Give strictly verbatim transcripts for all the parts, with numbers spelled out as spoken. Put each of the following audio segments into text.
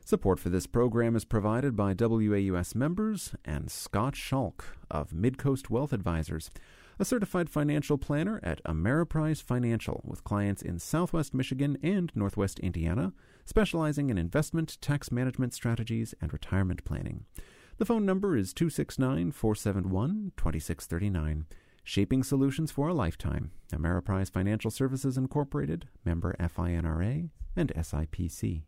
Support for this program is provided by W A U S members and Scott Schalk of Midcoast Wealth Advisors, a certified financial planner at Ameriprise Financial with clients in Southwest Michigan and Northwest Indiana, specializing in investment, tax management strategies, and retirement planning. The phone number is two six nine, four seven one, two six three nine. Shaping solutions for a lifetime. Ameriprise Financial Services Incorporated, member F I N R A and S I P C.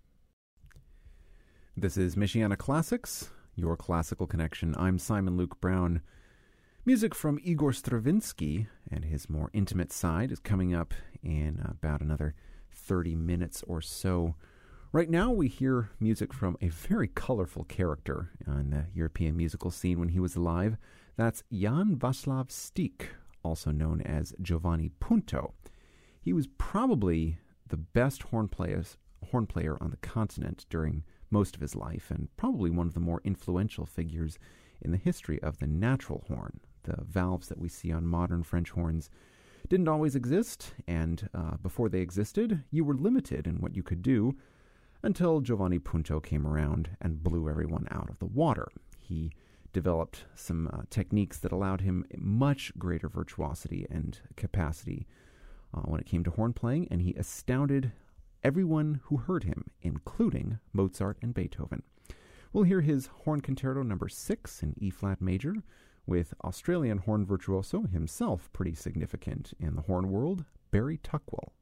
This is Michiana Classics, your classical connection. I'm Simon Luke Brown. Music from Igor Stravinsky and his more intimate side is coming up in about another thirty minutes or so. Right now we hear music from a very colorful character on the European musical scene when he was alive. That's Jan Václav Stík, also known as Giovanni Punto. He was probably the best horn players, horn player on the continent during most of his life, and probably one of the more influential figures in the history of the natural horn. The valves that we see on modern French horns didn't always exist, and uh, before they existed, you were limited in what you could do until Giovanni Punto came around and blew everyone out of the water. He developed some uh, techniques that allowed him much greater virtuosity and capacity uh, when it came to horn playing, and he astounded everyone who heard him, including Mozart and Beethoven. We'll hear his Horn Concerto number six in E-flat major, with Australian horn virtuoso himself pretty significant in the horn world, Barry Tuckwell.